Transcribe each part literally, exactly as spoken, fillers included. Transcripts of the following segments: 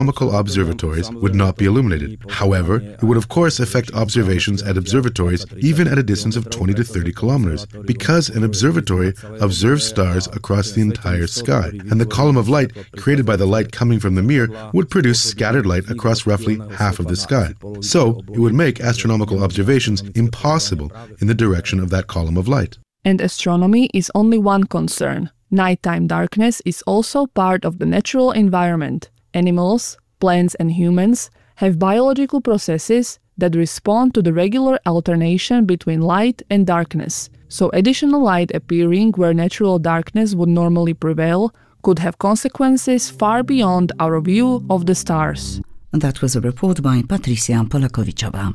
astronomical observatories would not be illuminated. However, it would of course affect observations at observatories even at a distance of twenty to thirty kilometers, because an observatory observes stars across the entire sky, and the column of light created by the light coming from the mirror would produce scattered light across roughly half of the sky. So, it would make astronomical observations impossible in the direction of that column of light. And astronomy is only one concern. Nighttime darkness is also part of the natural environment. Animals, plants and humans have biological processes that respond to the regular alternation between light and darkness. So additional light appearing where natural darkness would normally prevail could have consequences far beyond our view of the stars. That was a report by Patricia Polakovichova.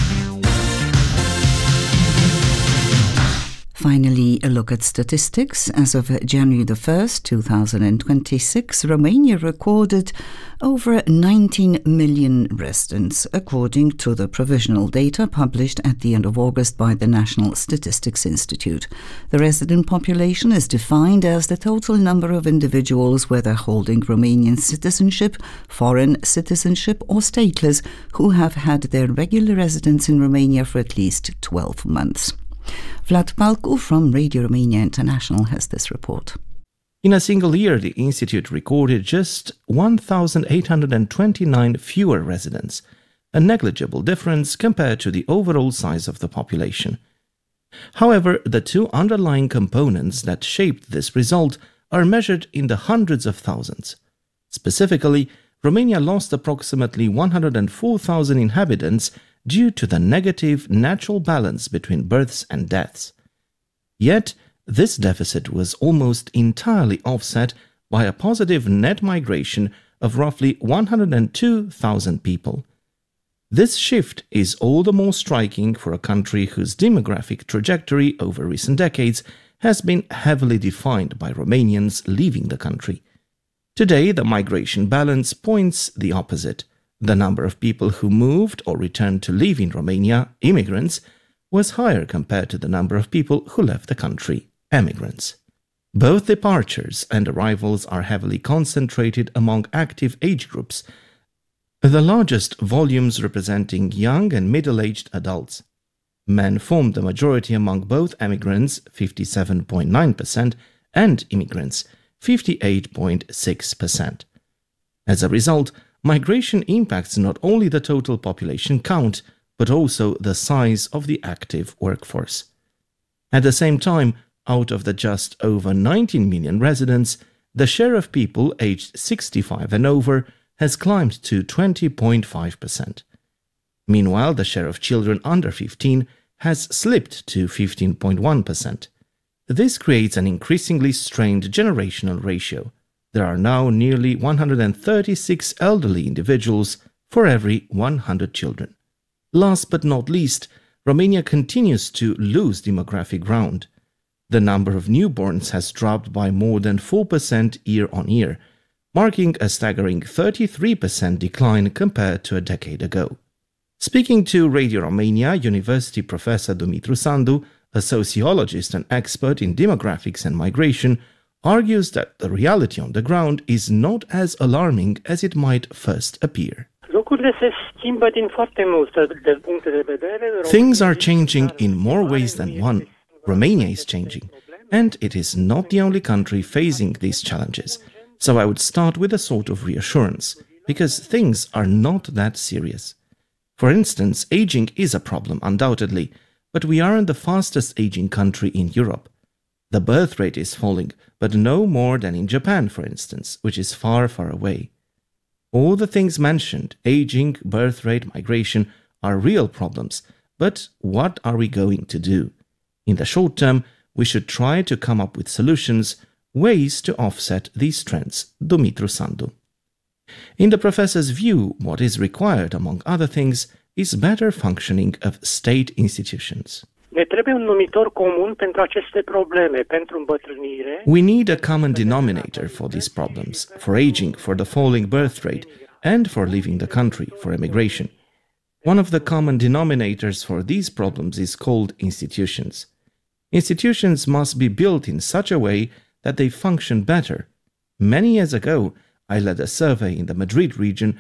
Finally, a look at statistics. As of January the first, two thousand twenty-six, Romania recorded over nineteen million residents, according to the provisional data published at the end of August by the National Statistics Institute. The resident population is defined as the total number of individuals, whether holding Romanian citizenship, foreign citizenship or stateless, who have had their regular residence in Romania for at least twelve months. Vlad Palcu from Radio Romania International has this report. In a single year, the Institute recorded just one thousand eight hundred twenty-nine fewer residents, a negligible difference compared to the overall size of the population. However, the two underlying components that shaped this result are measured in the hundreds of thousands. Specifically, Romania lost approximately one hundred four thousand inhabitants due to the negative natural balance between births and deaths. Yet, this deficit was almost entirely offset by a positive net migration of roughly one hundred two thousand people. This shift is all the more striking for a country whose demographic trajectory over recent decades has been heavily defined by Romanians leaving the country. Today, the migration balance points the opposite. The number of people who moved or returned to live in Romania, immigrants, was higher compared to the number of people who left the country, emigrants. Both departures and arrivals are heavily concentrated among active age groups, the largest volumes representing young and middle-aged adults. Men formed the majority among both emigrants, fifty-seven point nine percent, and immigrants, fifty-eight point six percent. As a result, migration impacts not only the total population count, but also the size of the active workforce. At the same time, out of the just over nineteen million residents, the share of people aged sixty-five and over has climbed to twenty point five percent. Meanwhile, the share of children under fifteen has slipped to fifteen point one percent. This creates an increasingly strained generational ratio. There are now nearly one hundred thirty-six elderly individuals for every one hundred children. Last but not least, Romania continues to lose demographic ground. The number of newborns has dropped by more than four percent year on year, marking a staggering thirty-three percent decline compared to a decade ago. Speaking to Radio Romania, University Professor Dumitru Sandu, a sociologist and expert in demographics and migration, argues that the reality on the ground is not as alarming as it might first appear. Things are changing in more ways than one. Romania is changing, and it is not the only country facing these challenges. So I would start with a sort of reassurance, because things are not that serious. For instance, aging is a problem, undoubtedly, but we aren't the fastest aging country in Europe. The birth rate is falling, but no more than in Japan, for instance, which is far, far away. All the things mentioned, aging, birth rate, migration, are real problems, but what are we going to do? In the short term, we should try to come up with solutions, ways to offset these trends, Dumitru Sandu. In the professor's view, what is required, among other things, is better functioning of state institutions. We need a common denominator for these problems, for aging, for the falling birth rate, and for leaving the country, for emigration. One of the common denominators for these problems is called institutions. Institutions must be built in such a way that they function better. Many years ago, I led a survey in the Madrid region